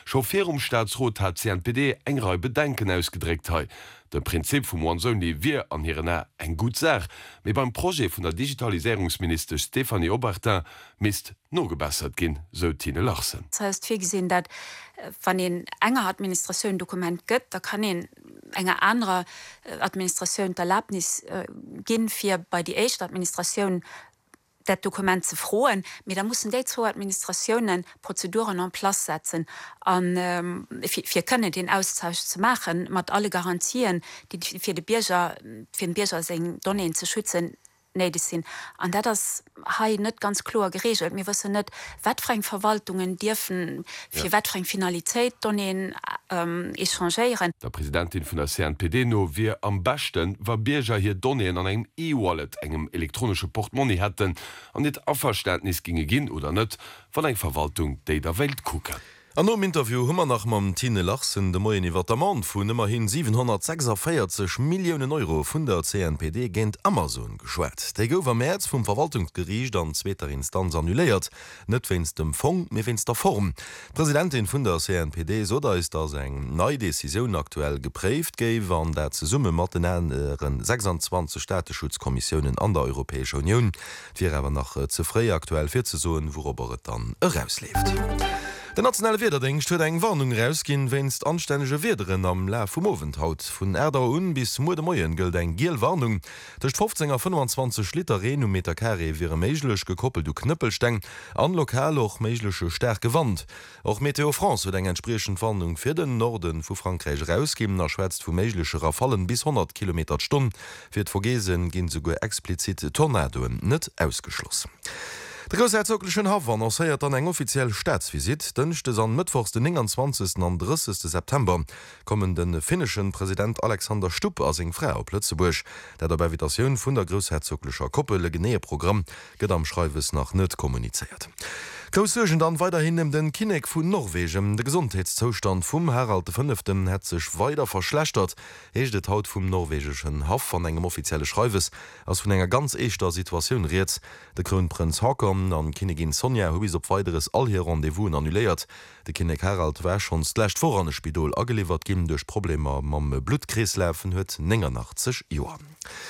Chauffeur Staatsrot hat CNPD engrei Bedenken ausgedregt hei. De Prinzip vum Wansoni wie an hirena eng gut Sach, méi beim Projekt vun der Digitalisierungsminister Stephanie Obertin mist no gebessert ginn, so Tine Larsen. Das heißt, wir gesehen, dass wenn ein enger Administration Dokument gibt, da kann ein enger andere Administration Erlaubnis gehen für bei die erste Administration das Dokument zu frohen, aber da müssen die zwei Administrationen Prozeduren en Platz setzen, wir können den Austausch zu machen, mit alle Garantien, die für den Bürger seine Daten zu schützen, neidig sind. Und das ist nicht ganz klar geregelt. Wir wissen nicht, welche Verwaltungen dürfen für welche Finalität dann échangieren. Der Präsidentin von der CNPD no wie am besten war Bürger hier Daten an einem E-Wallet, einem elektronischen Portemonnaie hätten, und nicht auf Verständnis ginge gehen oder nicht von einer Verwaltung, die der Welt gucken. An einem Interview hummer nach mam Tine Larsen de moien Iwertement vun immerhin 746 Millionen Euro vun der CNPD géint Amazon geschwert. Dei gouf am März vum Verwaltungsgericht an zweter Instanz annuléiert, net wenns dem Fond mé wenns der Form. Präsidentin vun der CNPD so da is da seg neii Decision aktuell gepréft géif an dat ze Summe mat den 26 Staateschutzkommissionen an der Europäische Union, fir awer nach zeré aktuell fir ze soen, worüber et dann herauslebt. Der nationale Wederdienst huet eng Warnung rausginn, wennst anstännege Wederen am La vum Ofenthalt. Vun Äder un bis Mo de Moien gëlt eng Gielwarnung. Dech 15er 25 Liter Renometer Carré wäre méiglech gekoppelt du Knëppelsteng, an lokal och méiglesche Stärke Wand. Auch Meteo France huet eng entsprechen Warnung fir den Norden vu Frankreich rausgeben, erschwätzt vu méiglecherer Fallen bis 100 km/h. Fir d Vergesen ginn se go explizite Tornadoen net ausgeschlossen. Der Großherzoglichen Hof annonseiert an eng offiziell Staatsvisit, dënchte an Mittwochs den 29. an 30. September kommen den finnischen Präsident Alexander Stubb as eng Frau Plötzeburg, der der Invitationun vun der Großherzoglicher Koppel Geneeprogramm gët am Schreiwes nach net kommuniziert. Großsurgen dann weiterhin den Kinnek vun Norwegem. De Gesundheitszustand vum Harald V. het sech weiter verschlechtert, hecht et haut vum norwegischen Haf van engem offizielle Schreiwes ass vun enger ganz eischter Situation reet. De Kronprinz Haakon an Kinegin Sonja hu bis op weiteres all hier Rendevous annuléiert. De Kinnek Harald wär schonlächt vor an Spidol ageliefert ginn duch Probleme mam Blutkreesläfen huet 89 Joer.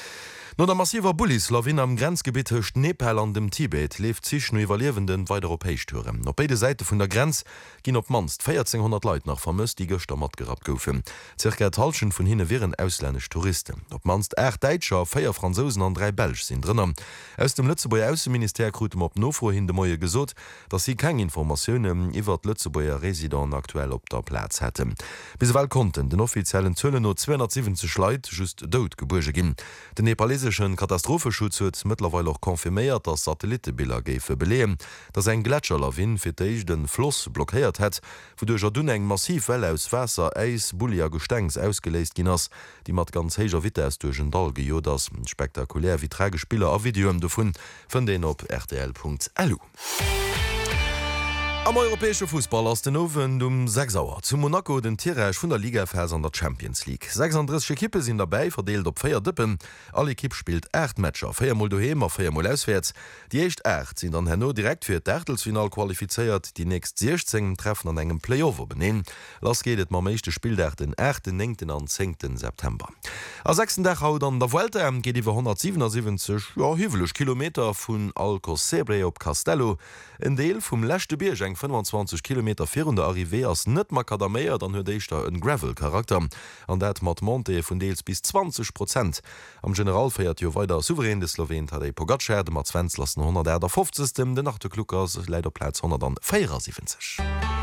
No der massiver Bullislawin am Grenzgebiet hecht Nepal an dem Tibet lebt sich no evaluierenden Wederopäischtüren. Op beide Seite vun der Grenz ginn op manst 1400 Leiit nach vermëst die Gestammer gerat goufen. Circa Talschen vun hinne wären auslännesch Touristen. Op manst 8 Deitscher, 4 Franzosen an 3 Belg sind drinnner. Aus dem Lützeburger Außenminister krutem op Nofro hin de Moie gesot, dat sie keng Informationoen iwwer d Lützeburger Resident aktuell op der Platz hätte. Biswel konnten den offiziellen Zölle no 270 Leiit just dod geburge ginn. Den nepalesischen Katastrophenschutz huet mittlerweile auch konfirméiert, dass Satellitebilder géife beleen, dass ein Gletscherlawin fir den Floss blockiert hat, wodurch dun eng massiv Welle aus Wasser, Eis, Bullier Gestengs ausgeleist ginnners, die mat ganz héger Witte aus duchen Dal gejot das spektakulär wie Tragespieler a Videoem davon von den op rtl.lu. Am europäesche Fußball ass den Owen um 6 Auer zu Monaco den Tierreich vun der Ligafers an der Champions League. 36 Kippe sind dabei verdeelt op 4 Dëppen. Alle Kipp spielt 8 Matscher, 4-mal doheem a 4-mal auswärts. Die echt 8 sind an Hanno direkt fir d'Ärtelsfinal qualifiziert, die nächst 16 treffen an engem Playover beneen. Lass gehtet ma meeschte Spieldach den 8., 9. an 10. September. A 6. Dach haut an der Vuelta geht iwwer 177 hüvelech Kilometer vun Alcocebre op Castello. En Deel vum lächte Bierschenk 25 km vir der Arrivé ass net Makadaméier, dann huet éichter en Gravel-Charakter. An dat mat Monte vun Deels bis 20%. Am General feiert jo weiter souverän de Slowen Tadej Pogačar mat 150. Den nach de Kluckers Leiderplatz 174.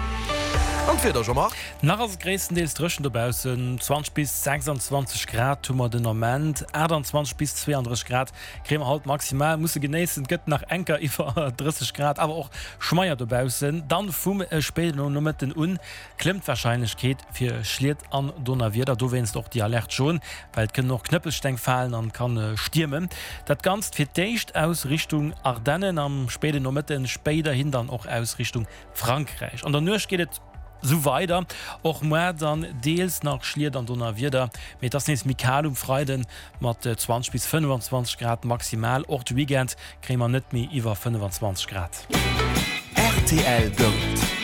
Nach als gréesstendeels drschen dobausen 20 bis 26 Grad tummer den Normand, 20 bis 32 Grad Krémer halt maximal muss geneessen gëtt nach enker iwwer 30 Grad, aber auch schmeier dobausen. Dann vum Speel no den klemmt Wahscheinlichkeet fir schliert an Donnerwider. Du wennst doch die Alert schon, weil kënnen noch Knëppelsteng fallen an kann stürmen. Dat ganz fir d'éicht aus Richtung Ardennen am Spede no Speder hin dann auch aus Richtung Frankreich. An der Nuch gehtt so weiter och mehr dann deels nach Schliert an Donnerwider mit das nächste Mikalum Freiden mat 20 bis 25 Grad maximal Ort Weekend krämer net mir iwwer 25 Grad. RTL Gold.